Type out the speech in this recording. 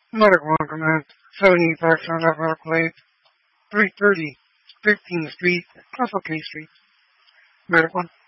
Medical One Command, 75 Sound Medical Aid, 330 15th Street, Russell K Street. Medical One.